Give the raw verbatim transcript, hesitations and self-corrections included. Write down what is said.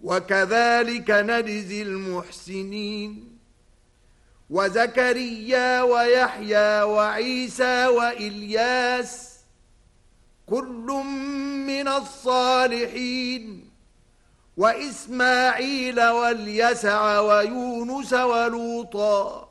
وكذلك نجزي المحسنين وزكريا ويحيى وعيسى وإلياس كل من الصالحين وإسماعيل واليسع ويونس ولوطا